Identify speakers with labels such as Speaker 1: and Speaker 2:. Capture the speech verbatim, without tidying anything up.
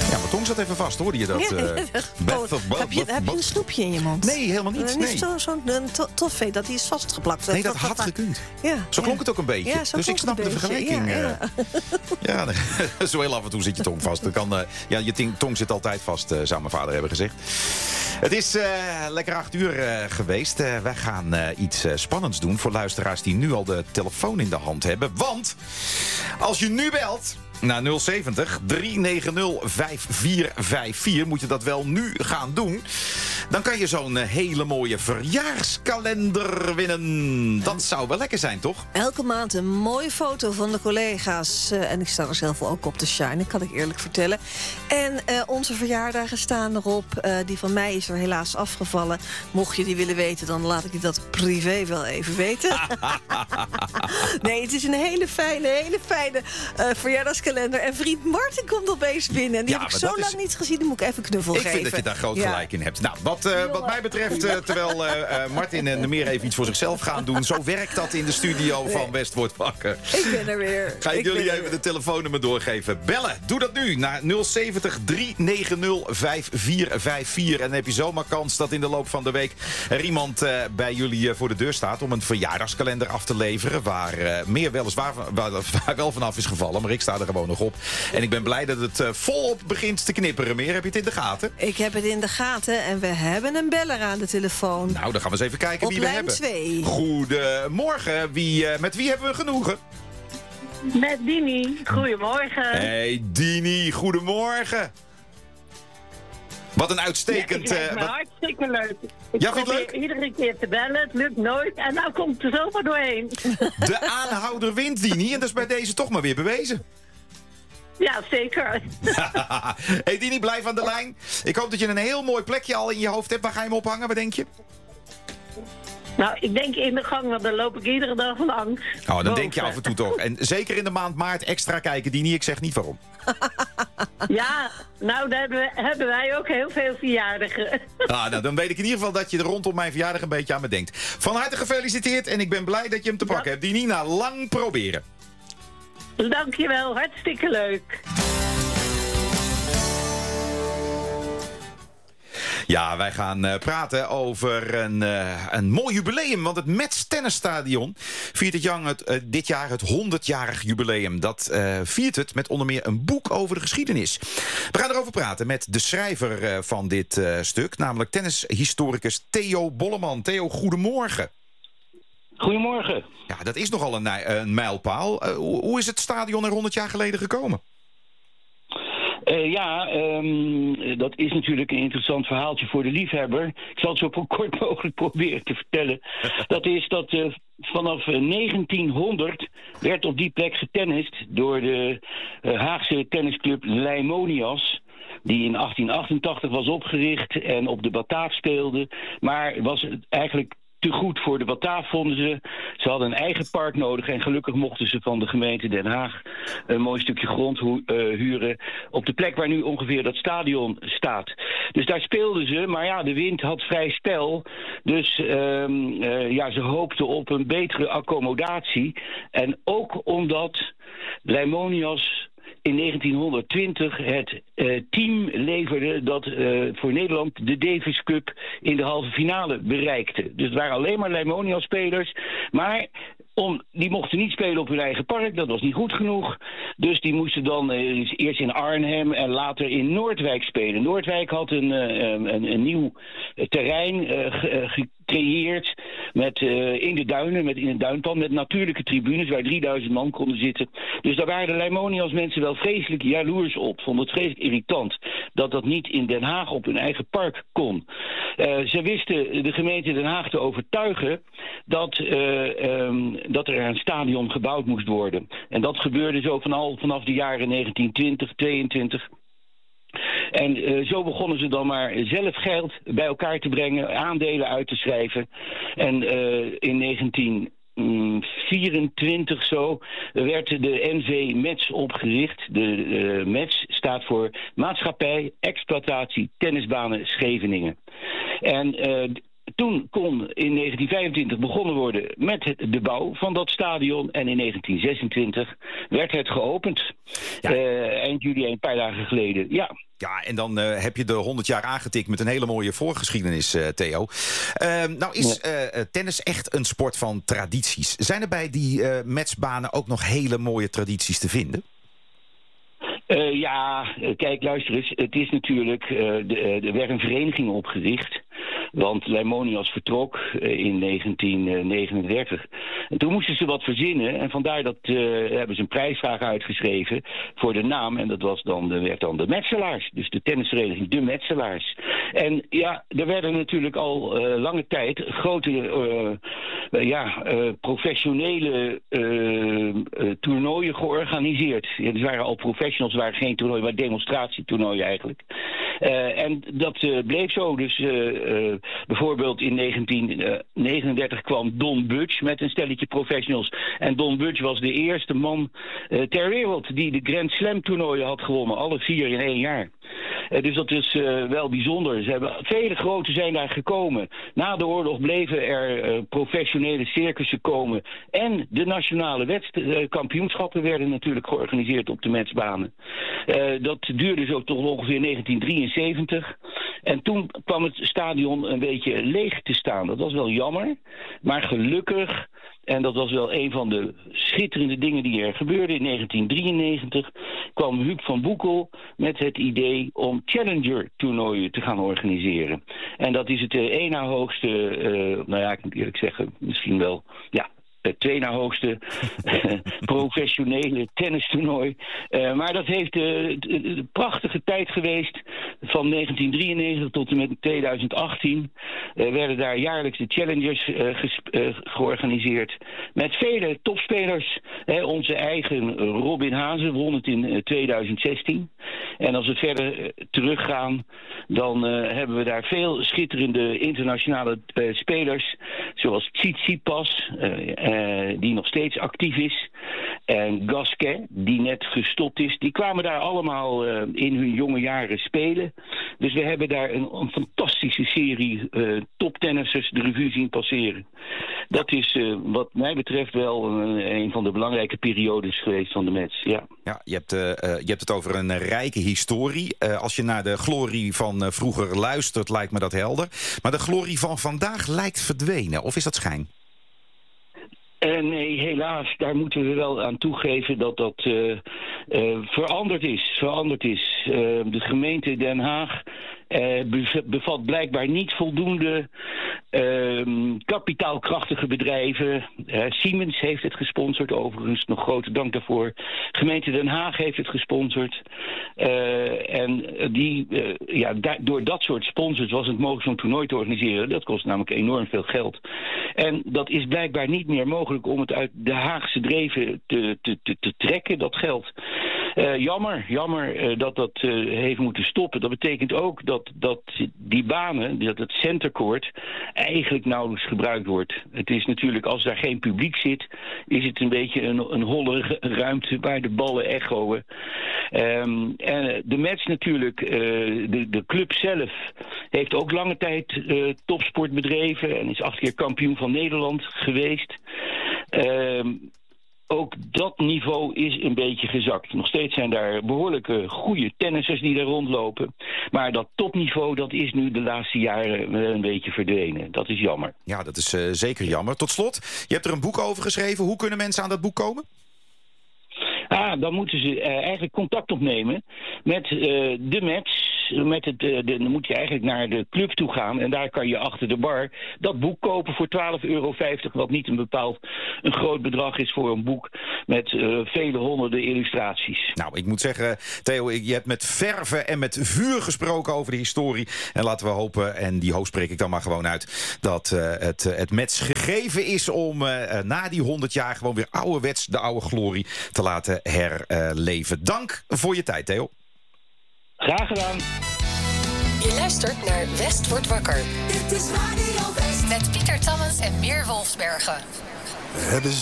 Speaker 1: Ja, mijn tong zat even vast, hoorde je dat? Uh,
Speaker 2: Beth of
Speaker 1: Beth,
Speaker 2: heb, je, heb je een snoepje in je mond?
Speaker 1: Nee, helemaal niet.
Speaker 2: Uh,
Speaker 1: nee.
Speaker 2: Niet zo'n zo to, toffee, dat die is vastgeplakt.
Speaker 1: Nee, dat,
Speaker 2: dat
Speaker 1: had
Speaker 2: dat,
Speaker 1: gekund.
Speaker 2: Ja,
Speaker 1: zo klonk
Speaker 2: ja.
Speaker 1: het ook een beetje.
Speaker 2: Ja,
Speaker 1: dus ik snap de vergelijking. Ja, ja. Uh, ja, zo heel af en toe zit je tong vast. Dan kan, uh, ja, je ting, tong zit altijd vast, uh, zou mijn vader hebben gezegd. Het is uh, lekker acht uur uh, geweest. Uh, wij gaan uh, iets uh, spannends doen voor luisteraars die nu al de telefoon in de hand hebben. Want als je nu belt naar nul zeventig, drie negen nul, vijf vier vijf vier, moet je dat wel nu gaan doen. Dan kan je zo'n uh, hele mooie verjaarskalender winnen. Dat zou wel lekker zijn, toch?
Speaker 2: Elke maand een mooie foto van de collega's. Uh, en ik sta er zelf ook op te shine, kan ik eerlijk vertellen. En uh, onze verjaardagen staan erop. Uh, die van mij is er helaas afgevallen. Mocht je die willen weten, dan laat ik je dat privé wel even weten. Nee, het is een hele fijne, hele fijne uh, verjaardagskalender. En vriend Martin komt opeens binnen. En die ja, heb ik zo lang is... niet gezien, dan moet ik even knuffel
Speaker 1: ik
Speaker 2: geven.
Speaker 1: Ik vind dat je daar groot
Speaker 2: ja.
Speaker 1: gelijk in hebt. Nou, wat, uh, wat mij betreft, uh, terwijl uh, uh, Martin en de meer even iets voor zichzelf gaan doen. Zo werkt dat in de studio nee. van West wordt wakker.
Speaker 2: Ik ben er weer.
Speaker 1: Ga ik, ik jullie even
Speaker 2: weer.
Speaker 1: de telefoonnummer doorgeven. Bellen, doe dat nu naar nul zeventig, drie negen nul, vijf vier vijf vier. En dan heb je zomaar kans dat in de loop van de week er iemand uh, bij jullie uh, voor de deur staat om een verjaardagskalender af te leveren. Waar uh, meer weliswaar waar, waar wel vanaf is gevallen, maar ik sta er gewoon nog op. En ik ben blij dat het uh, volop begint te knipperen. Meer, heb je het in de gaten?
Speaker 2: Ik heb het in de gaten en we hebben een beller aan de telefoon.
Speaker 1: Nou, dan gaan we eens even kijken
Speaker 2: op
Speaker 1: wie we hebben.
Speaker 2: twee.
Speaker 1: Goedemorgen. Wie, uh, met wie hebben we genoegen?
Speaker 3: Met Dini. Goedemorgen.
Speaker 1: Hey Dini, goedemorgen. Wat een uitstekend...
Speaker 3: Ja, ik
Speaker 1: uh,
Speaker 3: wat... hartstikke leuk. Ik
Speaker 1: ja, vind je het leuk?
Speaker 3: Iedere keer te bellen, het lukt nooit. En nou komt het er zomaar doorheen.
Speaker 1: De aanhouder wint, Dini. En dat is bij deze toch maar weer bewezen.
Speaker 3: Ja, zeker.
Speaker 1: Hey Dini, blijf aan de lijn. Ik hoop dat je een heel mooi plekje al in je hoofd hebt. Waar ga je hem ophangen? Wat denk je?
Speaker 3: Nou, ik denk in de gang, want dan loop ik iedere dag van angst.
Speaker 1: Oh, dan Boven. Denk je af en toe toch. En zeker in de maand maart extra kijken, Dini. Ik zeg niet waarom.
Speaker 3: Ja, nou, daar hebben, we, hebben wij ook heel veel verjaardagen.
Speaker 1: Ah, nou, dan weet ik in ieder geval dat je er rondom mijn verjaardag een beetje aan me denkt. Van harte gefeliciteerd en ik ben blij dat je hem te pakken ja. hebt. Dini, na lang proberen.
Speaker 3: Dankjewel, hartstikke leuk.
Speaker 1: Ja, wij gaan uh, praten over een, uh, een mooi jubileum. Want het Metz Tennisstadion viert het jang het, uh, dit jaar het honderdjarig jubileum. Dat uh, viert het met onder meer een boek over de geschiedenis. We gaan erover praten met de schrijver uh, van dit uh, stuk. Namelijk tennishistoricus Theo Bolleman. Theo, goedemorgen.
Speaker 4: Goedemorgen.
Speaker 1: Ja, dat is nogal een, een mijlpaal. Uh, hoe is het stadion er honderd jaar geleden gekomen?
Speaker 4: Uh, ja, um, dat is natuurlijk een interessant verhaaltje voor de liefhebber. Ik zal het zo kort mogelijk proberen te vertellen. Dat is dat uh, vanaf negentienhonderd werd op die plek getennist door de uh, Haagse tennisclub Leimonias, die in achttien achtentachtig was opgericht en op de Bataaf speelde. Maar was het eigenlijk te goed voor de Bataaf, vonden ze. Ze hadden een eigen park nodig en gelukkig mochten ze van de gemeente Den Haag een mooi stukje grond uh, huren op de plek waar nu ongeveer dat stadion staat. Dus daar speelden ze, maar ja, de wind had vrij spel. Dus uh, uh, ja, ze hoopten op een betere accommodatie. En ook omdat Leimonias in negentienhonderdtwintig het uh, team leverde dat uh, voor Nederland de Davis Cup in de halve finale bereikte. Dus het waren alleen maar Leimonias-spelers, maar om, die mochten niet spelen op hun eigen park, dat was niet goed genoeg. Dus die moesten dan uh, eerst in Arnhem en later in Noordwijk spelen. Noordwijk had een, uh, een, een nieuw terrein uh, gecreëerd met, uh, in de duinen, met, in het duinpand, met natuurlijke tribunes waar drieduizend man konden zitten. Dus daar waren de Leimonias mensen wel vreselijk jaloers op. Vonden het vreselijk irritant dat dat niet in Den Haag op hun eigen park kon. Uh, ze wisten de gemeente Den Haag te overtuigen dat, uh, um, dat er een stadion gebouwd moest worden. En dat gebeurde zo vanal, vanaf de jaren negentien twintig, tweeëntwintig. En uh, zo begonnen ze dan maar zelf geld bij elkaar te brengen, aandelen uit te schrijven. En uh, in negentien vierentwintig zo werd de N V Metz opgericht. De uh, Metz staat voor Maatschappij Exploitatie Tennisbanen Scheveningen. En uh, toen kon in negentien vijfentwintig begonnen worden met het, de bouw van dat stadion. En in negentien zesentwintig werd het geopend. Ja. Uh, eind juli, een paar dagen geleden. Ja.
Speaker 1: Ja, en dan uh, heb je de honderd jaar aangetikt met een hele mooie voorgeschiedenis, uh, Theo. Uh, nou is uh, tennis echt een sport van tradities. Zijn er bij die uh, matchbanen ook nog hele mooie tradities te vinden?
Speaker 4: Uh, ja, kijk, luister eens. Het is natuurlijk, uh, de, uh, er werd een vereniging opgericht. Want Leimonias vertrok uh, in negentien negenendertig. En toen moesten ze wat verzinnen. En vandaar dat uh, hebben ze een prijsvraag uitgeschreven voor de naam. En dat was dan, de, werd dan de Metselaars. Dus de tennisvereniging De Metselaars. En ja, er werden natuurlijk al uh, lange tijd grote uh, uh, ja, uh, professionele uh, uh, toernooien georganiseerd. Ja, er waren al professionals, waren geen toernooien, maar demonstratietoernooien eigenlijk. Uh, en dat uh, bleef zo. Dus uh, uh, bijvoorbeeld in negentien negenendertig kwam Don Budge met een stelletje professionals. En Don Budge was de eerste man uh, ter wereld die de Grand Slam toernooien had gewonnen. Alle vier in één jaar. Uh, dus dat is uh, wel bijzonder. Ze hebben, vele grote zijn daar gekomen. Na de oorlog bleven er uh, professionele circussen komen. En de nationale wedst- uh, kampioenschappen werden natuurlijk georganiseerd op de matchbanen. Uh, dat duurde zo tot ongeveer negentien drieënzeventig. En toen kwam het stadion een beetje leeg te staan. Dat was wel jammer. Maar gelukkig, en dat was wel een van de schitterende dingen die er gebeurde in negentien drieënnegentig, kwam Huub van Boekel met het idee om Challenger-toernooien te gaan organiseren. En dat is het uh, één na hoogste, uh, nou ja, ik moet eerlijk zeggen, misschien wel, ja, het twee na hoogste professionele tennistoernooi. Uh, maar dat heeft uh, een prachtige tijd geweest. Van negentien drieënnegentig tot en met tweeduizend achttien uh, werden daar jaarlijks de Challengers uh, ges- uh, georganiseerd. Met vele topspelers. Hè, onze eigen Robin Haase won het in uh, tweeduizend zestien. En als we verder uh, teruggaan, dan uh, hebben we daar veel schitterende internationale uh, spelers. Zoals Tsitsipas, uh, Uh, die nog steeds actief is. En Gasquet, die net gestopt is. Die kwamen daar allemaal uh, in hun jonge jaren spelen. Dus we hebben daar een, een fantastische serie uh, toptennissers de revue zien passeren. Dat is uh, wat mij betreft wel een, een van de belangrijke periodes geweest van de match. Ja,
Speaker 1: ja je, hebt, uh, je hebt het over een rijke historie. Uh, als je naar de glorie van uh, vroeger luistert, lijkt me dat helder. Maar de glorie van vandaag lijkt verdwenen. Of is dat schijn?
Speaker 4: Uh, nee, helaas, daar moeten we wel aan toegeven dat dat uh, uh, veranderd is. Veranderd is. Uh, de gemeente Den Haag uh, bevat blijkbaar niet voldoende uh, kapitaalkrachtige bedrijven. Uh, Siemens heeft het gesponsord, overigens, nog grote dank daarvoor. Gemeente Den Haag heeft het gesponsord. Uh, en die, uh, ja, da- door dat soort sponsors was het mogelijk zo'n toernooi te organiseren. Dat kost namelijk enorm veel geld. En dat is blijkbaar niet meer mogelijk om het uit de Haagse dreven te, te, te, te trekken, dat geld. Uh, jammer, jammer uh, dat dat uh, heeft moeten stoppen. Dat betekent ook dat, dat die banen, dat het centercourt, eigenlijk nauwelijks gebruikt wordt. Het is natuurlijk, als daar geen publiek zit, is het een beetje een, een holle ruimte waar de ballen echoen. Um, en de match natuurlijk, uh, de, de club zelf heeft ook lange tijd uh, topsport bedreven en is acht keer kampioen van Nederland geweest. Um, Ook dat niveau is een beetje gezakt. Nog steeds zijn daar behoorlijke goede tennissers die daar rondlopen. Maar dat topniveau, dat is nu de laatste jaren een beetje verdwenen. Dat is jammer.
Speaker 1: Ja, dat is uh, zeker jammer. Tot slot, je hebt er een boek over geschreven. Hoe kunnen mensen aan dat boek komen?
Speaker 4: Ah, dan moeten ze uh, eigenlijk contact opnemen met uh, de match. Met het, uh, de, dan moet je eigenlijk naar de club toe gaan. En daar kan je achter de bar dat boek kopen voor twaalf euro vijftig. Wat niet een bepaald een groot bedrag is voor een boek met uh, vele honderden illustraties.
Speaker 1: Nou, ik moet zeggen, Theo, je hebt met verve en met vuur gesproken over de historie. En laten we hopen, en die hoop spreek ik dan maar gewoon uit, dat uh, het, het match gegeven is om uh, na die honderd jaar gewoon weer ouderwets de oude glorie te laten herleven. Uh, Dank voor je tijd, Theo.
Speaker 4: Graag gedaan.
Speaker 5: Je luistert naar West wordt wakker.
Speaker 6: Dit is Radio West.
Speaker 5: Met Pieter Tammens en Meer Wolfsbergen.
Speaker 6: We hebben